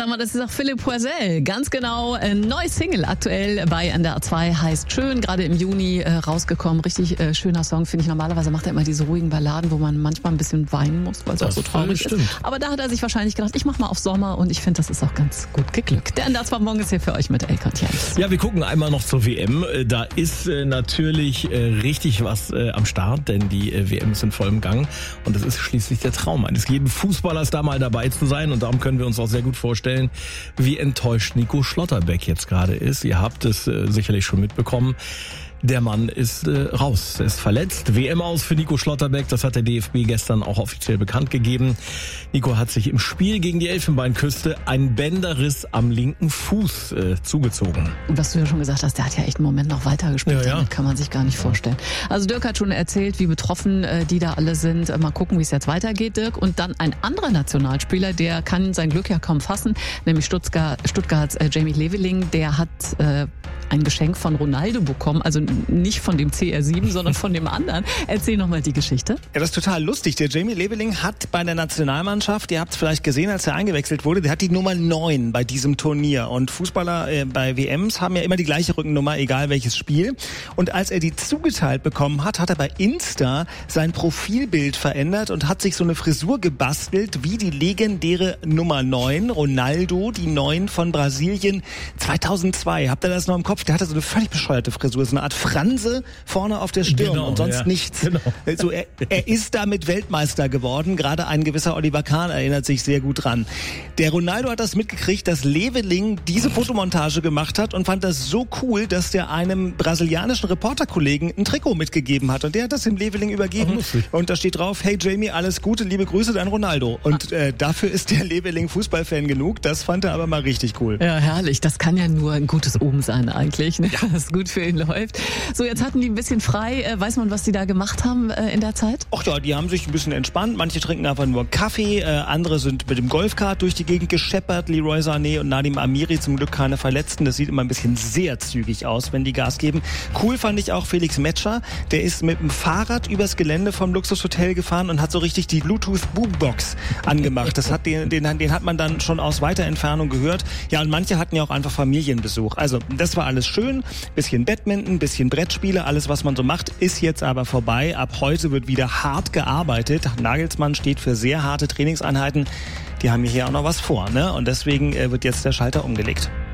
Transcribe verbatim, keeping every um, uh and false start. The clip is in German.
sag mal, das ist auch Philipp Poisel. Ganz genau, ein neues Single aktuell bei N D R zwei heißt Schön, gerade im Juni äh, rausgekommen. Richtig äh, schöner Song, finde ich. Normalerweise macht er immer diese ruhigen Balladen, wo man manchmal ein bisschen weinen muss, weil es auch so traurig ist. Aber da hat er sich wahrscheinlich gedacht, ich mach mal auf Sommer und ich finde, das ist auch ganz gut geglückt. Der N D R zwei Morgen ist hier für euch mit Elke und Jens. Ja, wir gucken einmal noch zur W M. Da ist äh, natürlich äh, richtig was äh, am Start, denn die äh, W M ist in vollem Gang und es ist schließlich der Traum eines jeden Fußballers, da mal dabei zu sein, und darum können wir uns auch sehr gut vorstellen, wie enttäuscht Nico Schlotterbeck jetzt gerade ist. Ihr habt es äh, sicherlich schon mitbekommen. Der Mann ist äh, raus, er ist verletzt. W M aus für Nico Schlotterbeck, das hat der D F B gestern auch offiziell bekannt gegeben. Nico hat sich im Spiel gegen die Elfenbeinküste einen Bänderriss am linken Fuß äh, zugezogen. Und was du ja schon gesagt hast, der hat ja echt einen Moment noch weitergespielt, ja, ja. Damit kann man sich gar nicht vorstellen. Also Dirk hat schon erzählt, wie betroffen äh, die da alle sind. Mal gucken, wie es jetzt weitergeht, Dirk. Und dann ein anderer Nationalspieler, der kann sein Glück ja kaum fassen, nämlich Stuttgart, Stuttgarts äh, Jamie Leveling, der hat äh, ein Geschenk von Ronaldo bekommen, also nicht von dem C R sieben, sondern von dem anderen. Erzähl nochmal die Geschichte. Ja, das ist total lustig. Der Jamie Leveling hat bei der Nationalmannschaft, ihr habt es vielleicht gesehen, als er eingewechselt wurde, der hat die Nummer neun bei diesem Turnier. Und Fußballer äh, bei W Ms haben ja immer die gleiche Rückennummer, egal welches Spiel. Und als er die zugeteilt bekommen hat, hat er bei Insta sein Profilbild verändert und hat sich so eine Frisur gebastelt, wie die legendäre Nummer neun, Ronaldo, die neun von Brasilien zweitausendzwei. Habt ihr das noch im Kopf? Der hatte so eine völlig bescheuerte Frisur, so eine Art Franse vorne auf der Stirn genau, und sonst ja. nichts. Genau. Also er, er ist damit Weltmeister geworden. Gerade ein gewisser Oliver Kahn erinnert sich sehr gut dran. Der Ronaldo hat das mitgekriegt, dass Leveling diese Fotomontage gemacht hat und fand das so cool, dass der einem brasilianischen Reporterkollegen ein Trikot mitgegeben hat. Und der hat das dem Leveling übergeben. Oh, und da steht drauf, hey Jamie, alles Gute, liebe Grüße, dein Ronaldo. Und äh, dafür ist der Leveling Fußballfan genug. Das fand er aber mal richtig cool. Ja, herrlich. Das kann ja nur ein gutes Omen sein eigentlich, ne? Ja. Das gut für ihn läuft. So, jetzt hatten die ein bisschen frei. Weiß man, was die da gemacht haben äh, in der Zeit? Ach ja, die haben sich ein bisschen entspannt. Manche trinken einfach nur Kaffee. Äh, andere sind mit dem Golfkart durch die Gegend gescheppert. Leroy Sané und Nadim Amiri, zum Glück keine Verletzten. Das sieht immer ein bisschen sehr zügig aus, wenn die Gas geben. Cool fand ich auch Felix Metscher. Der ist mit dem Fahrrad übers Gelände vom Luxushotel gefahren und hat so richtig die Bluetooth-Boombox angemacht. Das hat den, den, den hat man dann schon aus weiter Entfernung gehört. Ja, und manche hatten ja auch einfach Familienbesuch. Also das war alles schön. Bisschen Badminton, bisschen Brettspiele, alles was man so macht, ist jetzt aber vorbei. Ab heute wird wieder hart gearbeitet. Nagelsmann steht für sehr harte Trainingseinheiten. Die haben hier auch noch was vor, ne? Und deswegen wird jetzt der Schalter umgelegt.